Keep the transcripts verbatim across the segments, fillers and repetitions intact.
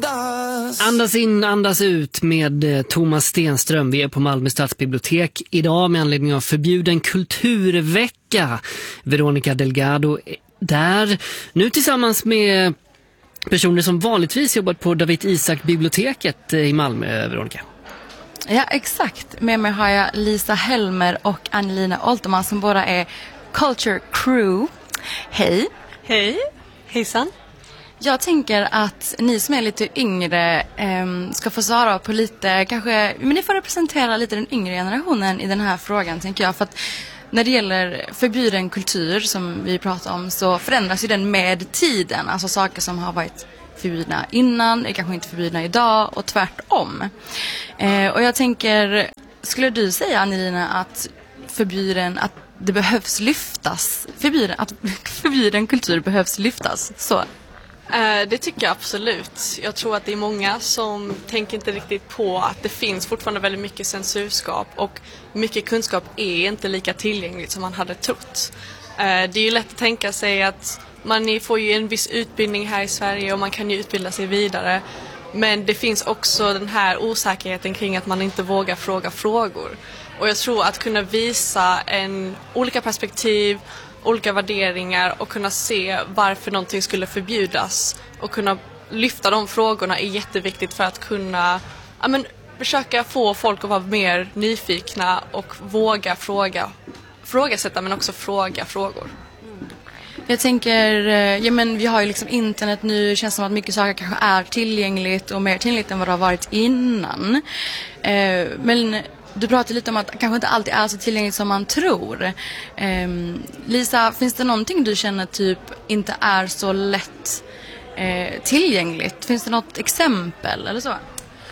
andas. Andas in, andas ut med Thomas Stenström. Vi är på Malmö stadsbibliotek idag med anledning av förbjuden kulturvecka. Veronica Delgado där. Nu tillsammans med personer som vanligtvis jobbat på David Isaak-biblioteket i Malmö, Veronica. Ja, exakt. Med mig har jag Lisa Helmer och Angelina Olterman som båda är Culture Crew. Hej. Hej. Hejsan. Jag tänker att ni som är lite yngre eh, ska få svara på lite, kanske, men ni får representera lite den yngre generationen i den här frågan, tänker jag. För att när det gäller förbjuden kultur som vi pratar om så förändras ju den med tiden. Alltså saker som har varit förbjudna innan är kanske inte förbjudna idag och tvärtom. Eh, och jag tänker, skulle du säga, Angelina, att förbjuden, att det behövs lyftas, förbjuden, att förbjuden kultur behövs lyftas, så? Det tycker jag absolut. Jag tror att det är många som tänker inte riktigt på att det finns fortfarande väldigt mycket censurskap och mycket kunskap är inte lika tillgängligt som man hade trott. Det är ju lätt att tänka sig att man får ju en viss utbildning här i Sverige och man kan ju utbilda sig vidare. Men det finns också den här osäkerheten kring att man inte vågar fråga frågor. Och jag tror att kunna visa en olika perspektiv, olika värderingar och kunna se varför någonting skulle förbjudas och kunna lyfta de frågorna är jätteviktigt för att kunna ja, men, försöka få folk att vara mer nyfikna och våga fråga, frågasätta men också fråga frågor. Jag tänker, ja men vi har ju liksom internet nu, det känns som att mycket saker kanske är tillgängligt och mer tillgängligt än vad det har varit innan. Eh, men du pratade lite om att det kanske inte alltid är så tillgängligt som man tror. Eh, Lisa, finns det någonting du känner typ inte är så lätt eh, tillgängligt? Finns det något exempel eller så?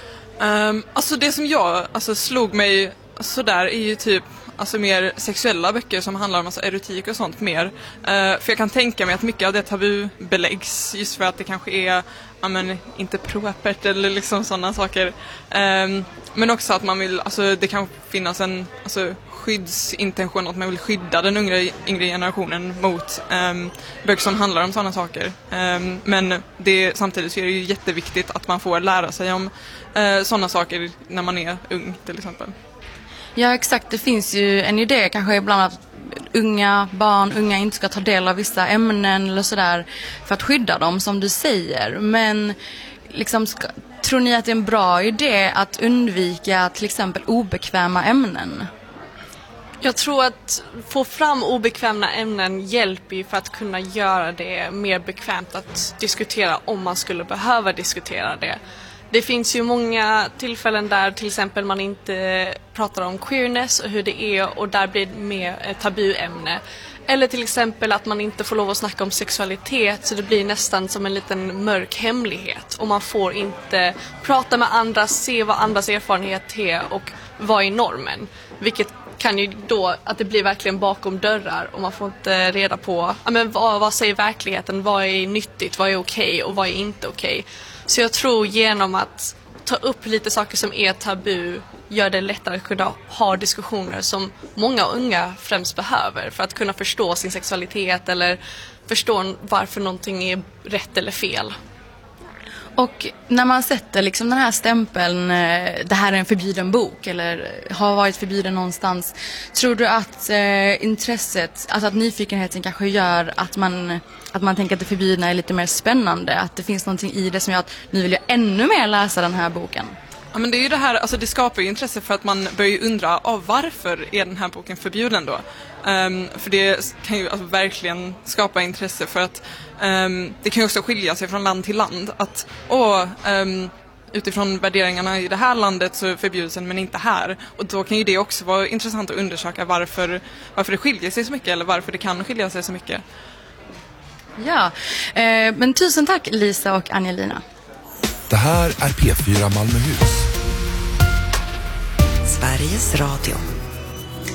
Um, alltså det som jag alltså, slog mig sådär är ju typ alltså mer sexuella böcker som handlar om alltså, erotik och sånt mer. Uh, för jag kan tänka mig att mycket av det tabu beläggs just för att det kanske är ja, men, inte propert eller liksom sådana saker. Um, men också att man vill, alltså det kan finnas en alltså, skyddsintention att man vill skydda den yngre, yngre generationen mot um, böcker som handlar om sådana saker. Um, men det, samtidigt så är det ju jätteviktigt att man får lära sig om uh, sådana saker när man är ung till exempel. Ja, exakt. Det finns ju en idé kanske ibland att unga barn, unga inte ska ta del av vissa ämnen eller sådär för att skydda dem, som du säger. Men liksom, ska, tror ni att det är en bra idé att undvika till exempel obekväma ämnen? Jag tror att få fram obekväma ämnen hjälper ju för att kunna göra det mer bekvämt att diskutera om man skulle behöva diskutera det. Det finns ju många tillfällen där till exempel man inte pratar om queerness och hur det är och där blir det mer ett tabuämne. Eller till exempel att man inte får lov att snacka om sexualitet så det blir nästan som en liten mörk hemlighet. Och man får inte prata med andra, se vad andras erfarenhet är och vad är normen. Vilket kan ju då att det blir verkligen bakom dörrar och man får inte reda på ja, men vad, vad säger verkligheten, vad är nyttigt, vad är okej och vad är inte okej. Så jag tror genom att ta upp lite saker som är tabu gör det lättare att kunna ha diskussioner som många unga främst behöver för att kunna förstå sin sexualitet eller förstå varför någonting är rätt eller fel. Och när man sätter liksom den här stämpeln, det här är en förbjuden bok eller har varit förbjuden någonstans, tror du att eh, intresset, alltså att nyfikenheten kanske gör att man, att man tänker att det förbjudna är lite mer spännande, att det finns någonting i det som gör att nu vill jag ännu mer läsa den här boken? Ja, men det är ju det här, alltså det skapar ju intresse för att man börjar ju undra av varför är den här boken förbjuden då? Um, för det kan ju alltså verkligen skapa intresse för att um, det kan ju också skilja sig från land till land. Att åh, um, utifrån värderingarna i det här landet så förbjuds den men inte här. Och då kan ju det också vara intressant att undersöka varför, varför det skiljer sig så mycket eller varför det kan skilja sig så mycket. Ja, eh, men tusen tack Lisa och Angelina. Det här är P fyra Malmöhus. Sveriges Radio.